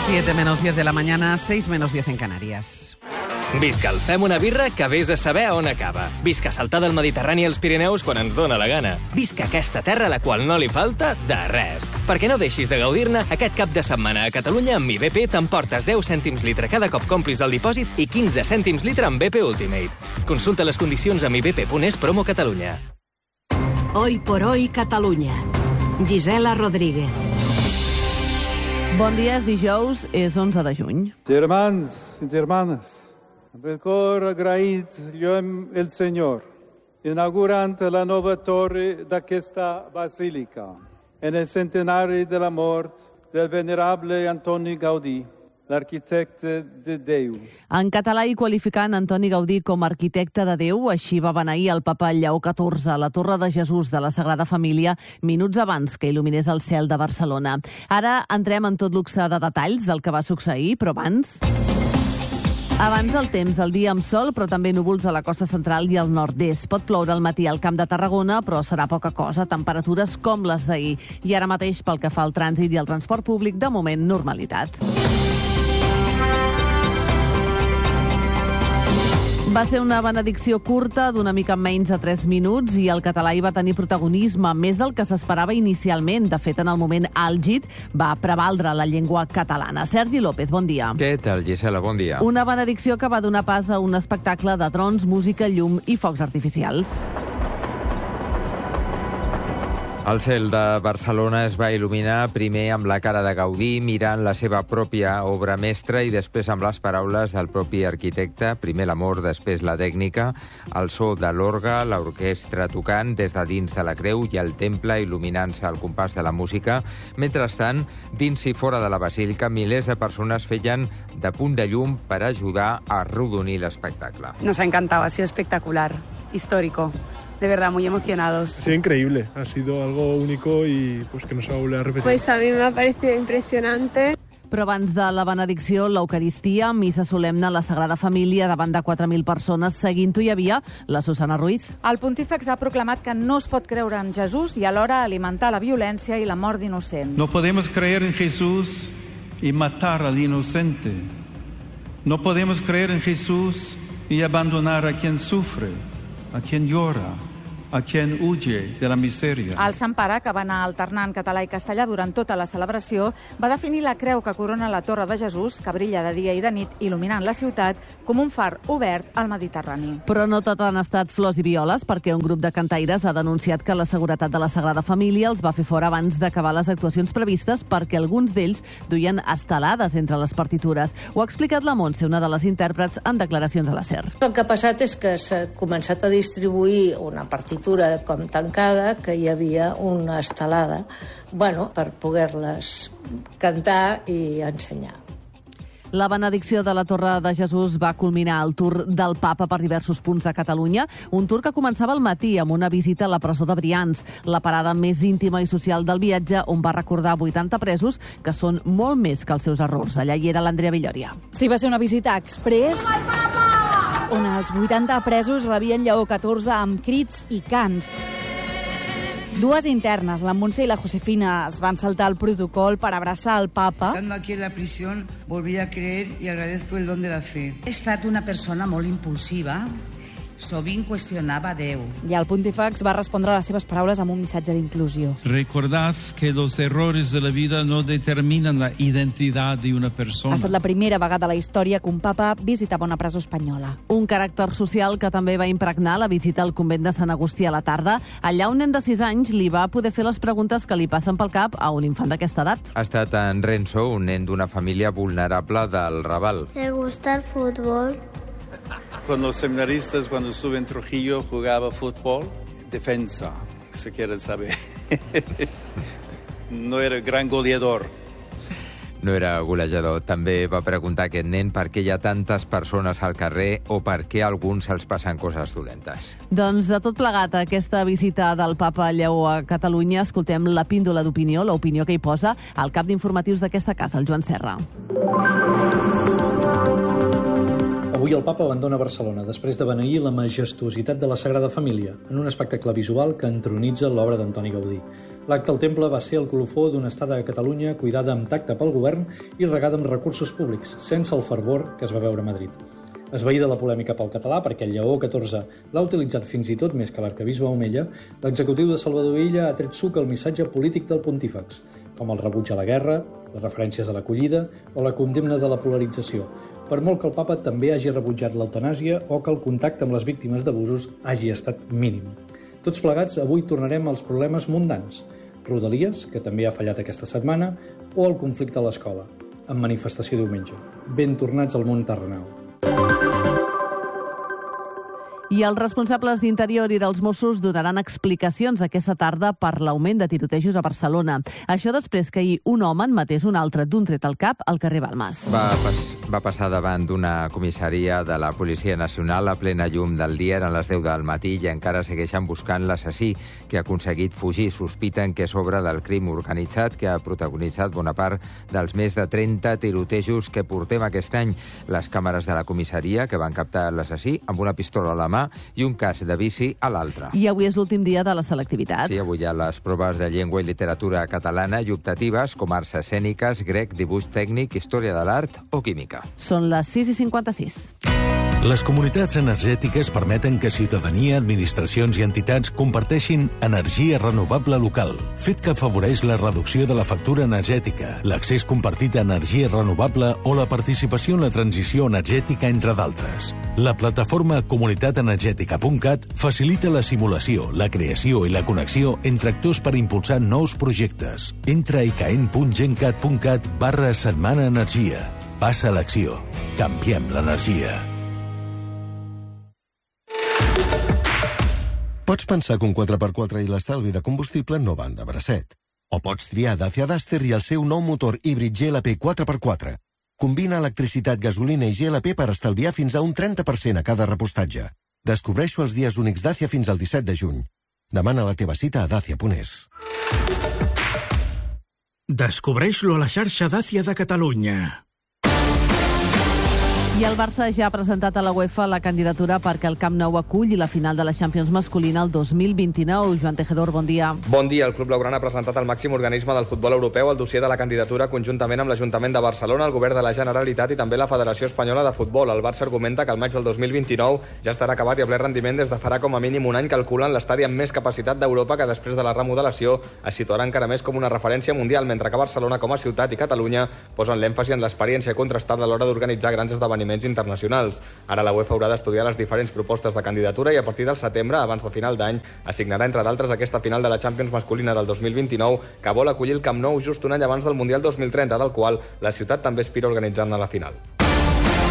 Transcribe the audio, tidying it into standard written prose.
7 menos 10 de la mañana, 6 menos 10 en Canarias. Visca el Fem una birra que vés a saber on acaba. Visca saltar del Mediterrani als Pirineus quan ens dóna la gana. Visca aquesta terra a la qual no li falta de res. Perquè no deixis de gaudir-ne, aquest cap de setmana a Catalunya amb Mi BP t'emportes 10 cèntims litre cada cop complis el dipòsit i 15 cèntims litre amb BP Ultimate. Consulta les condicions a mibp.es promo Catalunya. Hoy por hoy Catalunya. Gisela Rodríguez. Bon dia, és dijous, és 11 de juny. Germans i germanes, amb el cor agraït lloem el Senyor, inaugurant la nova torre d'aquesta basílica, en el centenari de la mort del venerable Antoni Gaudí, l'arquitecte de Déu. En català i qualificant Antoni Gaudí com a arquitecte de Déu, així va beneir el papa Lleó XIV a la Torre de Jesús de la Sagrada Família minuts abans que il·luminés el cel de Barcelona. Ara entrem en tot luxe de detalls del que va succeir, però abans el temps, el dia amb sol, però també núvols a la costa central i al nord-est. Pot ploure al matí al Camp de Tarragona, però serà poca cosa, temperatures com les d'ahir. I ara mateix, pel que fa al trànsit i al transport públic, de moment, normalitat. Va ser una benedicció curta d'una mica menys de 3 minuts i el català hi va tenir protagonisme, més del que s'esperava inicialment. De fet, en el moment àlgid va prevaldre la llengua catalana. Sergi López, bon dia. Què tal, Gisela? Bon dia. Una benedicció que va donar pas a un espectacle de trons, música, llum i focs artificials. El cel de Barcelona es va il·luminar primer amb la cara de Gaudí mirant la seva pròpia obra mestra i després amb les paraules del propi arquitecte, primer l'amor, després la tècnica, el so de l'orgue, l'orquestra tocant des de dins de la creu i el temple il·luminant-se al compàs de la música. Mentrestant, dins i fora de la basílica, milers de persones feien de punt de llum per ajudar a arrodonir l'espectacle. Nos ha encantado, ha sido espectacular, histórico. De verdad, muy emocionados. Sí, increíble. Ha sido algo único y pues que no se va a volver a repetir. Pues a mí me ha parecido impresionante. Però abans de la benedicció, l'Eucaristia, missa solemne a la Sagrada Família davant de 4.000 persones. Seguint-ho hi havia la Susana Ruiz. El pontífex ha proclamat que no es pot creure en Jesús i alhora alimentar la violència i la mort d'innocents. No podemos creer en Jesús y matar al inocente. No podemos creer en Jesús y abandonar a quien sufre, a quien llora, a quien huye de la miseria. El Sant Pare, que va anar alternant català i castellà durant tota la celebració, va definir la creu que corona la Torre de Jesús, que brilla de dia i de nit, il·luminant la ciutat, com un far obert al Mediterrani. Però no tot han estat flors i violes, perquè un grup de cantaires ha denunciat que la seguretat de la Sagrada Família els va fer fora abans d'acabar les actuacions previstes perquè alguns d'ells duien estelades entre les partitures. Ho ha explicat la Montse, una de les intèrprets, en declaracions a la SER. El que ha passat és que s'ha començat a distribuir una partitura com tancada, que hi havia una estelada, per poder-les cantar i ensenyar. La benedicció de la Torre de Jesús va culminar el tour del Papa per diversos punts de Catalunya, un tour que començava al matí amb una visita a la presó de Brians, la parada més íntima i social del viatge, on va recordar 80 presos, que són molt més que els seus errors. Allà hi era l'Andrea Villoria. Sí, va ser una visita exprés, on els 80 presos rebien Lleó XIV amb crits i cants. Dues internes, la Montse i la Josefina, es van saltar el protocol per abraçar el papa. Estando aquí en la prisión, volví a creer y agradezco el don de la fe. He estat una persona molt impulsiva, sovint qüestionava Déu. I el pontífex va respondre a les seves paraules amb un missatge d'inclusió. Recordad que los errores de la vida no determinan la identidad de una persona. Ha estat la primera vegada a la història que un papa visitava una presó espanyola. Un caràcter social que també va impregnar la visita al convent de Sant Agustí a la tarda. Allà un nen de 6 anys li va poder fer les preguntes que li passen pel cap a un infant d'aquesta edat. Ha estat en Renzo, un nen d'una família vulnerable del Raval. Me gusta el fútbol. Con los seminaristas, cuando estuve en Trujillo, jugaba fútbol, defensa, si quieren saber. No era gran goleador. No era golejador. També va preguntar aquest nen per què hi ha tantes persones al carrer o per què a alguns se'ls passen coses dolentes. Doncs de tot plegat, aquesta visita del Papa Lleó a Catalunya, escoltem la píndola d'opinió, l'opinió que hi posa el cap d'informatius d'aquesta casa, el Joan Serra. Avui el papa abandona Barcelona després de beneir la majestuositat de la Sagrada Família en un espectacle visual que entronitza l'obra d'Antoni Gaudí. L'acte al temple va ser el colofó d'una estada a Catalunya cuidada amb tacte pel govern i regada amb recursos públics, sense el fervor que es va veure a Madrid. Esvaïda la polèmica pel català, perquè el Lleó XIV l'ha utilitzat fins i tot més que l'arquebisbe Omella, l'executiu de Salvador Illa ha tret suc al missatge polític del pontífex, com el rebuig a la guerra, les referències a l'acollida o la condemna de la polarització, per molt que el papa també hagi rebutjat l'eutanàsia o que el contacte amb les víctimes d'abusos hagi estat mínim. Tots plegats, avui tornarem als problemes mundans, Rodalies, que també ha fallat aquesta setmana, o el conflicte a l'escola, amb manifestació diumenge. Ben tornats al món terrenal. I els responsables d'Interior i dels Mossos donaran explicacions aquesta tarda per l'augment de tirotejos a Barcelona. Això després que ahir un home en matés un altre d'un tret al cap al carrer Balmes. Va passar davant d'una comissaria de la Policia Nacional a plena llum del dia, eren les 10 del matí i encara segueixen buscant l'assassí que ha aconseguit fugir. Sospiten que és obra del crim organitzat que ha protagonitzat bona part dels més de 30 tirotejos que portem aquest any. Les càmeres de la comissaria que van captar l'assassí amb una pistola a la mà i un casc de bici a l'altre. I avui és l'últim dia de la selectivitat. Sí, avui hi ha les proves de llengua i literatura catalana i optatives com arts escèniques, grec, dibuix tècnic, història de l'art o química. Són les 6:56. Les comunitats energètiques permeten que ciutadania, administracions i entitats comparteixin energia renovable local, fet que afavoreix la reducció de la factura energètica, l'accés compartit a energia renovable o la participació en la transició energètica, entre d'altres. La plataforma comunitatenergètica.cat facilita la simulació, la creació i la connexió entre actors per impulsar nous projectes. Entra a icaen.gencat.cat/setmana energia. Passa a l'acció. Canviem l'energia. Pots pensar que un 4x4 i l'estalvi de combustible no van de bracet. O pots triar Dacia Duster i el seu nou motor híbrid GLP 4x4. Combina electricitat, gasolina i GLP per estalviar fins a un 30% a cada repostatge. Descobreixo els dies únics Dacia fins al 17 de juny. Demana la teva cita a dacia.es. Descobreix-lo a la xarxa Dacia de Catalunya. I el Barça ja ha presentat a la UEFA la candidatura perquè el Camp Nou aculli la final de la Champions masculina el 2029. Joan Tejedor, bon dia. Bon dia. El Club Blaugrana ha presentat al màxim organisme del futbol europeu el dossier de la candidatura conjuntament amb l'Ajuntament de Barcelona, el Govern de la Generalitat i també la Federació Espanyola de Futbol. El Barça argumenta que el maig del 2029 ja estarà acabat i a ple rendiment des de farà com a mínim un any, calculen l'estadi amb més capacitat d'Europa, que després de la remodelació es situarà encara més com una referència mundial, mentre que Barcelona com a ciutat i Catalunya posen l'èmfasi en l'experiència contrastada a l'hora d'organitzar grans esdeveniments internacionals. Ara la UEFA haurà d'estudiar les diferents propostes de candidatura i a partir del setembre, abans de final d'any, assignarà entre d'altres aquesta final de la Champions masculina del 2029 que vol acollir el Camp Nou just un any abans del Mundial 2030, del qual la ciutat també aspira a organitzar-ne la final.